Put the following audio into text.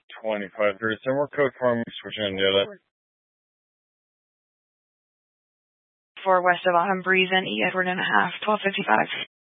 25 degrees. And we're code forming, switching into the other. 4 west of Autumn Breeze and E Edward and a half, 1255.